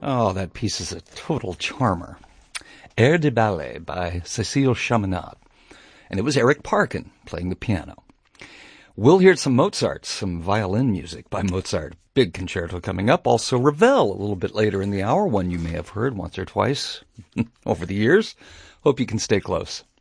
Oh, that piece is a total charmer. Air de Ballet by Cécile Chaminade. And it was Eric Parkin playing the piano. We'll hear some Mozart, some violin music by Mozart. Big concerto coming up. Also Ravel a little bit later in the hour, one you may have heard once or twice over the years. Hope you can stay close.